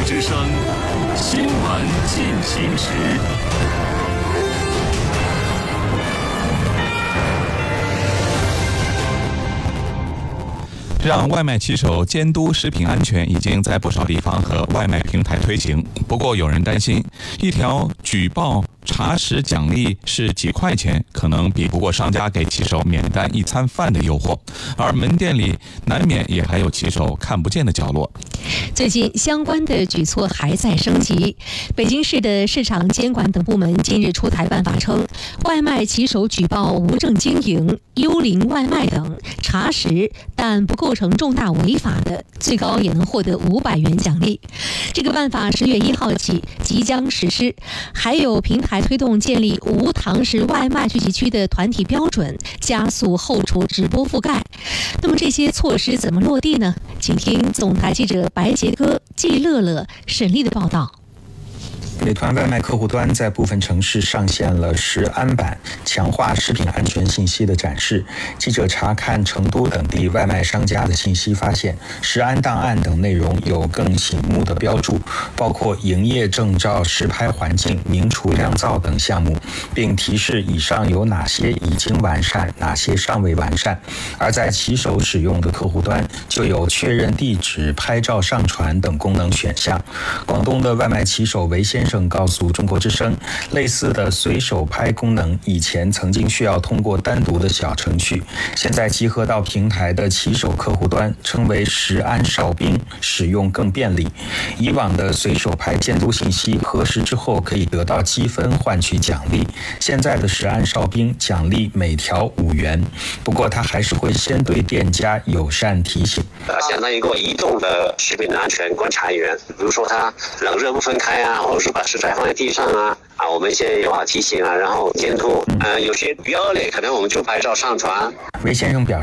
之声新闻进行时。让外卖骑手监督食品安全已经在不少地方和外卖平台推行。不过有人担心，一条举报查实奖励是几块钱，可能比不过商家给骑手免单一餐饭的诱惑，而门店里难免也还有骑手看不见的角落。 最近相关的举措还在升级。北京市的市场监管等部门近日出台办法称，外卖骑手举报无证经营、幽灵外卖等查实但不构成重大违法的，最高也能获得500元奖励。这个办法10月1号起即将实施。还有平台推动建立无堂食外卖聚集区的团体标准，加速后厨直播覆盖。那么这些措施怎么落地呢？请听总台记者白杰哥、季乐乐、沈丽的报道。 美团外卖客户端在部分城市上线了食安版，强化食品安全信息的展示。记者查看成都等地外卖商家的信息，发现食安档案等内容有更醒目的标注，包括营业证照、实拍环境、明厨亮灶等项目，并提示以上有哪些已经完善，哪些尚未完善。而在骑手使用的客户端，就有确认地址、拍照上传等功能选项。广东的外卖骑手韦先生告诉中国之声，类似的随手拍功能以前曾经需要通过单独的小程序，现在集合到平台的骑手客户端，称为食安哨兵，使用更便利。以往的随手拍监督信息核实之后可以得到积分换取奖励，现在的食安哨兵奖励每条5元，不过他还是会先对店家友善提醒， 相当于一个移动的食品安全观察员，比如说他冷热不分开啊，或者是把食材放在地上啊，我们先友好提醒啊，然后监督。有些比较恶劣，可能我们就拍照上传。 韦先生表